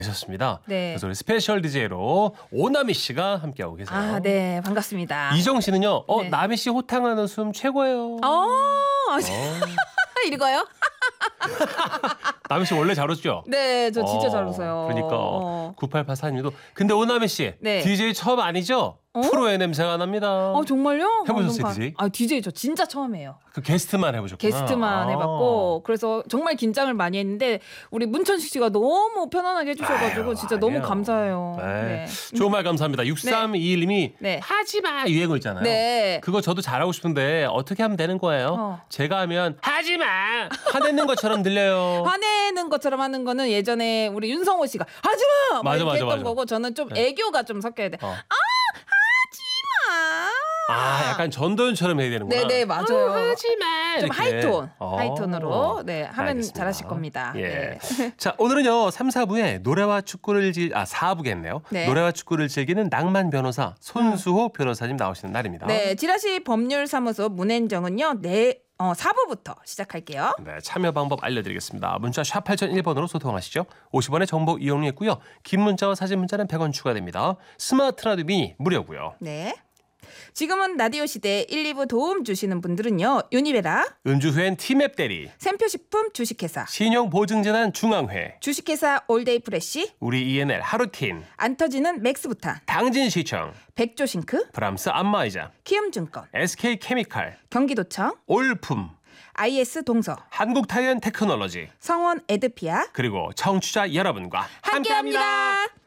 있었습니다. 네. 그래서 우리 스페셜 DJ로 오나미 씨가 함께하고 계세요. 아, 네. 반갑습니다. 이정 씨는요. 네. 나미 씨 호탕한 웃음 최고예요. 읽어요? 나미 씨 원래 잘 웃죠? 네, 저 진짜 잘 웃어요. 그러니까 9884님도 근데 오나미 씨 네. DJ 처음 아니죠? 프로의 냄새가 납니다. 정말요? 해보셨어요, 너무 DJ? DJ 저 진짜 처음이에요. 그 게스트만 해보셨구나. 게스트만 해봤고 그래서 정말 긴장을 많이 했는데 우리 문천식 씨가 너무 편안하게 해주셔가지고 아유, 진짜 아니에요. 너무 감사해요. 네. 좋은 말 감사합니다. 6321님이 네. 하지마 유행어 있잖아요. 네. 그거 저도 잘하고 싶은데 어떻게 하면 되는 거예요? 제가 하면 하지마 화내는 것처럼 들려요. 화내는 것처럼 하는 거는 예전에 우리 윤성호 씨가 하지마! 막 이렇게 했던 거고 저는 좀 애교가 좀 섞여야 돼. 하지마! 약간 전도연처럼 해야 되는구나. 네네, 맞아요. 하지마 좀 이렇게. 하이톤으로 하면 알겠습니다. 잘하실 겁니다. 예. 네. 자, 오늘은요 3, 4부에 노래와 축구를 4부겠네요. 네. 노래와 축구를 즐기는 낭만 변호사 손수호 변호사님 나오시는 날입니다. 네, 지라시 법률사무소 문앤정은요 4부부터 시작할게요. 네, 참여 방법 알려드리겠습니다. 문자 샵 8001번으로 소통하시죠. 50원의 정보 이용료있고요. 긴 문자와 사진 문자는 100원 추가됩니다. 스마트 라디오 미니 무료고요. 네. 지금은 라디오 시대 1, 2부 도움 주시는 분들은요. 유니베라, 은주후엔 티맵 대리, 샘표식품 주식회사, 신용보증재단 중앙회, 주식회사 올데이 프레쉬, 우리 ENL 하루킨, 안 터지는 맥스부탄, 당진시청, 백조싱크, 브람스 안마의자, 키움증권, SK케미칼, 경기도청, 올품, IS 동서, 한국타이언 테크놀로지, 성원 에드피아 그리고 청취자 여러분과 함께합니다. 함께합니다.